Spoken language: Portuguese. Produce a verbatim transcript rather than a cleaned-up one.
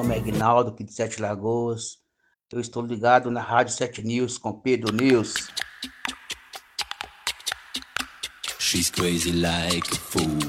nome é Aguinaldo, aqui de Sete Lagoas. Eu estou ligado na Rádio Sete News com Pedro News. She's crazy like a fool.